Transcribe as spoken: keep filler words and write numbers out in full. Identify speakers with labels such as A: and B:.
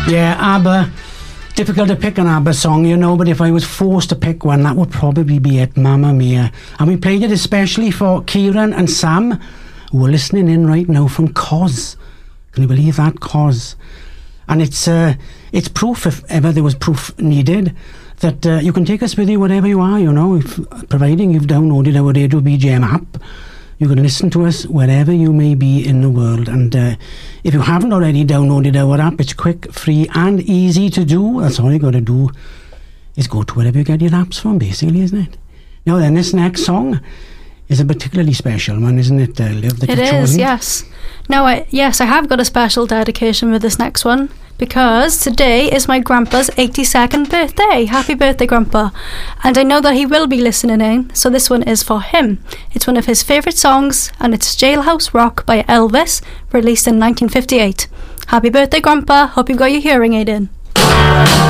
A: Yeah, ABBA. Difficult to pick an ABBA song, you know, but if I was forced to pick one, that would probably be it, Mamma Mia. And we played it especially for Kieran and Sam, who are listening in right now from Cos. Can you believe that? Cos. And it's uh, it's proof, if ever there was proof needed, that uh, you can take us with you wherever you are, you know, if, providing you've downloaded our Radio B G M app. You can listen to us wherever you may be in the world. And uh, if you haven't already downloaded our app, it's quick, free and easy to do. That's all you got to do is go to wherever you get your apps from, basically, isn't it? Now then, this next song is a particularly special one, isn't it, uh, Liv? That
B: it
A: you've
B: is,
A: chosen?
B: yes. Now, I, yes, I have got a special dedication with this next one, because today is my grandpa's eighty-second birthday. Happy birthday, Grandpa. And I know that he will be listening in, so this one is for him. It's one of his favourite songs, and it's Jailhouse Rock by Elvis, released in nineteen fifty-eight. Happy birthday, Grandpa. Hope you got your hearing aid in.